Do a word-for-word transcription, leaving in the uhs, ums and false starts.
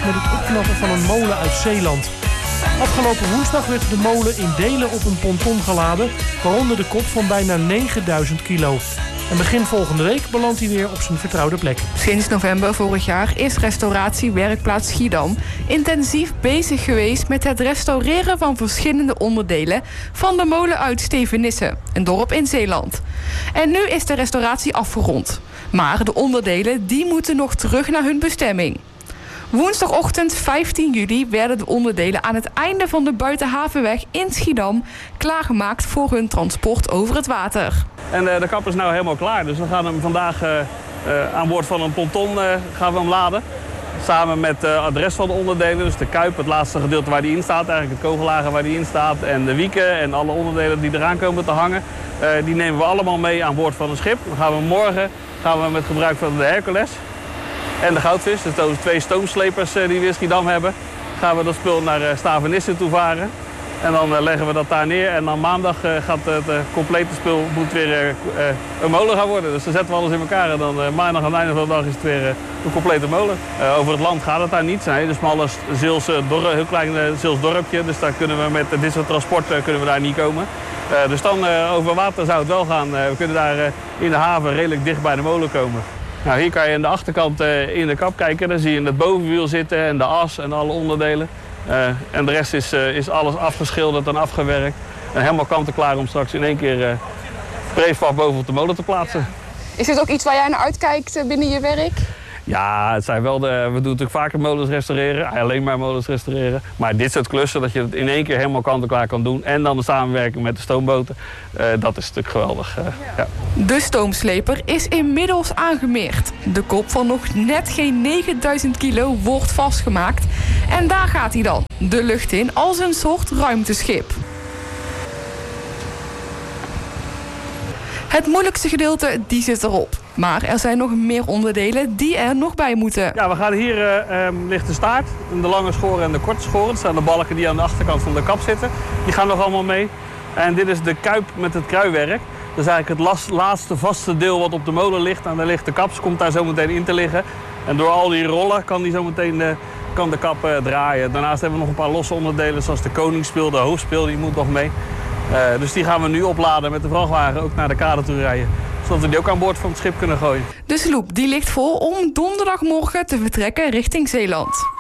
met het opknappen van een molen uit Zeeland. Afgelopen woensdag werd de molen in delen op een ponton geladen, waaronder de kop van bijna negenduizend kilo. En begin volgende week belandt hij weer op zijn vertrouwde plek. Sinds november vorig jaar is restauratiewerkplaats Schiedam intensief bezig geweest met het restaureren van verschillende onderdelen van de molen uit Stevenisse, een dorp in Zeeland. En nu is de restauratie afgerond. Maar de onderdelen die moeten nog terug naar hun bestemming. Woensdagochtend vijftien juli werden de onderdelen aan het einde van de Buitenhavenweg in Schiedam klaargemaakt voor hun transport over het water. En uh, de kap is nou helemaal klaar, dus we gaan hem vandaag uh, uh, aan boord van een ponton uh, gaan we hem laden. Samen met het uh, adres van de onderdelen, dus de kuip, het laatste gedeelte waar die in staat, eigenlijk het kogellager waar die in staat, en de wieken en alle onderdelen die eraan komen te hangen. Uh, die nemen we allemaal mee aan boord van een schip. Dan gaan we morgen gaan we met gebruik van de Hercules en de Goudvis, dus de twee stoomslepers die we in Schiedam hebben, gaan we dat spul naar Stavenisse toe varen. En dan leggen we dat daar neer en dan maandag gaat het complete spul moet weer een molen gaan worden. Dus dan zetten we alles in elkaar en dan maandag aan het einde van de dag is het weer een complete molen. Over het land gaat het daar niet. Het is een hele smalle Zeelse dorp, heel klein Zeels dorpje, dus daar kunnen we met dit soort transport kunnen we daar niet komen. Dus dan over water zou het wel gaan. We kunnen daar in de haven redelijk dicht bij de molen komen. Nou, hier kan je aan de achterkant uh, in de kap kijken. Dan zie je het bovenwiel zitten en de as en alle onderdelen. Uh, en de rest is, uh, is alles afgeschilderd en afgewerkt. En helemaal kant en klaar om straks in één keer uh, prefab boven op de molen te plaatsen. Is dit ook iets waar jij naar uitkijkt uh, binnen je werk? Ja, het zijn wel de, we doen natuurlijk vaker molens restaureren, alleen maar molens restaureren. Maar dit soort klussen, dat je het in één keer helemaal kant en klaar kan doen. En dan de samenwerking met de stoomboten, uh, dat is natuurlijk geweldig. Uh, ja. De stoomsleper is inmiddels aangemeerd. De kop van nog net geen negenduizend kilo wordt vastgemaakt. En daar gaat hij dan, de lucht in, als een soort ruimteschip. Het moeilijkste gedeelte, die zit erop. Maar er zijn nog meer onderdelen die er nog bij moeten. Ja, we gaan hier uh, um, ligt de staart, de lange schoren en de korte schoren. Dat zijn de balken die aan de achterkant van de kap zitten. Die gaan nog allemaal mee. En dit is de kuip met het kruiwerk. Dat is eigenlijk het las, laatste vaste deel wat op de molen ligt. En daar ligt de kap, komt daar zo meteen in te liggen. En door al die rollen kan, die zo meteen, uh, kan de kap uh, draaien. Daarnaast hebben we nog een paar losse onderdelen zoals de koningsspil, de hoofdspil, die moet nog mee. Uh, dus die gaan we nu opladen met de vrachtwagen ook naar de kade toe rijden. Zodat we die ook aan boord van het schip kunnen gooien. De sloep die ligt vol om donderdagmorgen te vertrekken richting Zeeland.